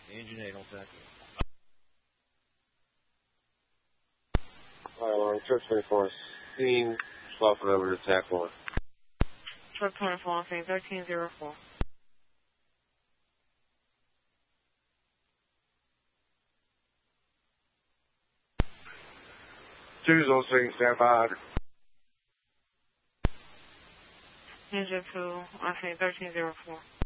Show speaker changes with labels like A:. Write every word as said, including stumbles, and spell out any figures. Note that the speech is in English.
A: Engine eight on tack
B: one. Alright, Trip twenty-four, scene, swap it over to tack one.
C: Trip twenty-four on scene, thirteen oh four.
B: Two's on scene, stand by.
C: Engine two on scene, thirteen oh four.